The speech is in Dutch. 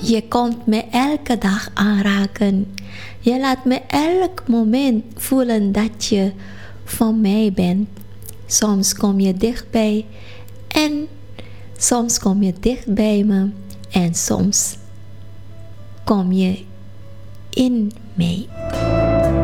Je komt me elke dag aanraken. Je laat me elk moment voelen dat je van mij bent. Soms kom je dichtbij en soms kom je dicht bij me en soms kom je in mij.